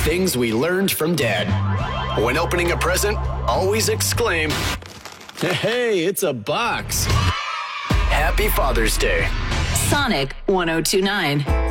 Things we learned from Dad. When opening a present, always exclaim, "Hey, it's a box." Happy Father's Day. Sonic 1029.